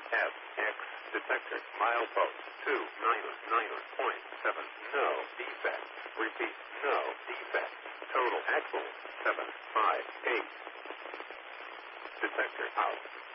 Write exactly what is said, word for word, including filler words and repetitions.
F X detector milepost two nine nine point seven. No defect. Repeat, no defect. Total axle seven five eight. Detector out.